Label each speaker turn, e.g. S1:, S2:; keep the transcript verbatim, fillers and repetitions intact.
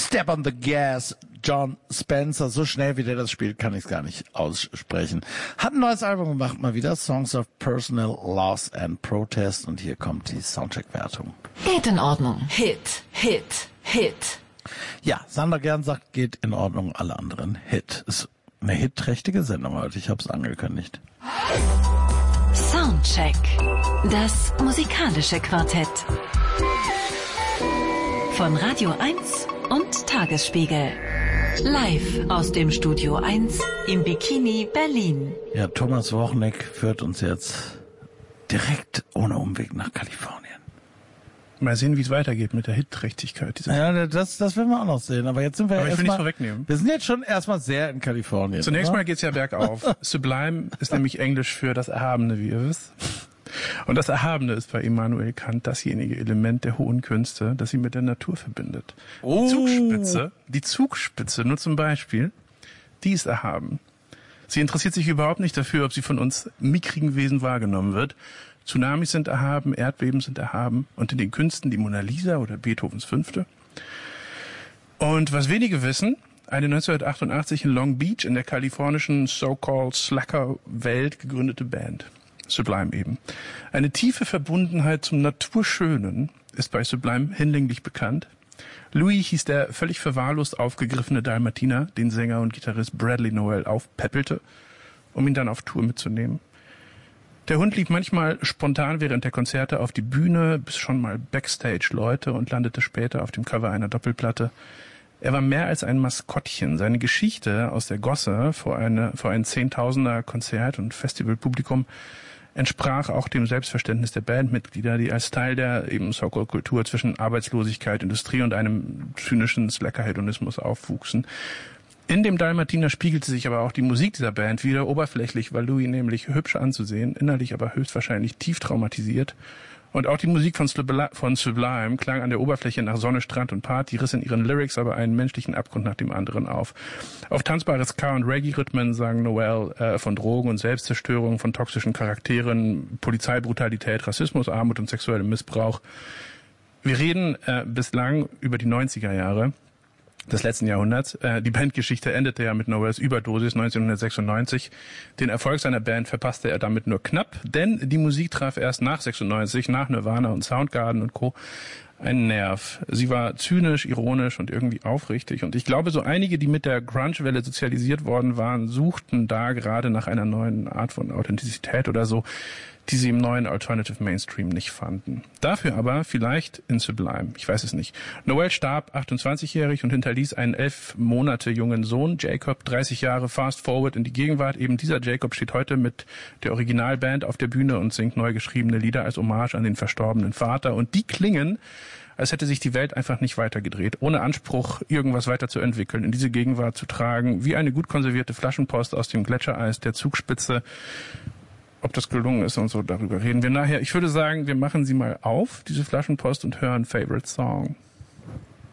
S1: Step on the Gas, John Spencer. So schnell wie der das spielt, kann ich es gar nicht aussprechen. Hat ein neues Album gemacht, mal wieder. Songs of Personal Loss and Protest. Und hier kommt die Soundcheck-Wertung.
S2: Geht in Ordnung. Hit, Hit, Hit.
S1: Ja, Sandra Gern sagt, geht in Ordnung, alle anderen Hit. Ist eine hitträchtige Sendung heute, ich habe es angekündigt.
S2: Soundcheck. Das musikalische Quartett. Von Radio eins und Tagesspiegel. Live aus dem Studio eins im Bikini Berlin.
S1: Ja, Thomas Wochneck führt uns jetzt direkt ohne Umweg nach Kalifornien.
S3: Mal sehen, wie es weitergeht mit der Hitträchtigkeit.
S1: Ja, das, das werden wir auch noch sehen. Aber jetzt sind wir
S3: Aber ich will
S1: erstmal,
S3: nicht vorwegnehmen.
S1: Wir sind jetzt schon erstmal sehr in Kalifornien.
S3: Zunächst
S1: oder?
S3: mal geht's ja bergauf. Sublime ist nämlich Englisch für das Erhabene, wie ihr wisst. Und das Erhabene ist bei Immanuel Kant dasjenige Element der hohen Künste, das sie mit der Natur verbindet.
S1: Oh.
S3: Die Zugspitze, die Zugspitze, nur zum Beispiel, die ist erhaben. Sie interessiert sich überhaupt nicht dafür, ob sie von uns mickrigen Wesen wahrgenommen wird. Tsunamis sind erhaben, Erdbeben sind erhaben und in den Künsten die Mona Lisa oder Beethovens Fünfte. Und was wenige wissen, eine neunzehnhundertachtundachtzig in Long Beach in der kalifornischen so-called Slacker-Welt gegründete Band. Sublime eben. Eine tiefe Verbundenheit zum Naturschönen ist bei Sublime hinlänglich bekannt. Louis hieß der völlig verwahrlost aufgegriffene Dalmatiner, den Sänger und Gitarrist Bradley Noel aufpeppelte, um ihn dann auf Tour mitzunehmen. Der Hund lief manchmal spontan während der Konzerte auf die Bühne, bis schon mal Backstage-Leute und landete später auf dem Cover einer Doppelplatte. Er war mehr als ein Maskottchen. Seine Geschichte aus der Gosse vor, eine, vor ein Zehntausender Konzert- und Festivalpublikum entsprach auch dem Selbstverständnis der Bandmitglieder, die als Teil der eben So-Called-Kultur zwischen Arbeitslosigkeit, Industrie und einem zynischen Slacker-Hedonismus aufwuchsen. In dem Dalmatiner spiegelte sich aber auch die Musik dieser Band wieder. Oberflächlich war Louis nämlich hübsch anzusehen, innerlich aber höchstwahrscheinlich tief traumatisiert. Und auch die Musik von Sublime, von Sublime klang an der Oberfläche nach Sonne, Strand und Party, riss in ihren Lyrics aber einen menschlichen Abgrund nach dem anderen auf. Auf tanzbare Ska- und Reggae-Rhythmen sang Noel äh, von Drogen und Selbstzerstörung, von toxischen Charakteren, Polizeibrutalität, Rassismus, Armut und sexuellem Missbrauch. Wir reden äh, bislang über die neunziger Jahre des letzten Jahrhunderts. Äh, die Bandgeschichte endete ja mit Noels Überdosis neunzehnhundertsechsundneunzig. Den Erfolg seiner Band verpasste er damit nur knapp, denn die Musik traf erst nach sechsundneunzig, nach Nirvana und Soundgarden und Co. einen Nerv. Sie war zynisch, ironisch und irgendwie aufrichtig. Und ich glaube, so einige, die mit der Grunge-Welle sozialisiert worden waren, suchten da gerade nach einer neuen Art von Authentizität oder so, die sie im neuen Alternative Mainstream nicht fanden. Dafür aber vielleicht in Sublime. Ich weiß es nicht. Noel starb achtundzwanzigjährig und hinterließ einen elf Monate jungen Sohn, Jacob, dreißig Jahre fast forward in die Gegenwart. Eben dieser Jacob steht heute mit der Originalband auf der Bühne und singt neu geschriebene Lieder als Hommage an den verstorbenen Vater. Und die klingen, als hätte sich die Welt einfach nicht weitergedreht, ohne Anspruch, irgendwas weiterzuentwickeln, in diese Gegenwart zu tragen, wie eine gut konservierte Flaschenpost aus dem Gletschereis der Zugspitze. Ob das gelungen ist und so, darüber reden wir nachher. Ich würde sagen, wir machen sie mal auf, diese Flaschenpost, und hören Favorite Song.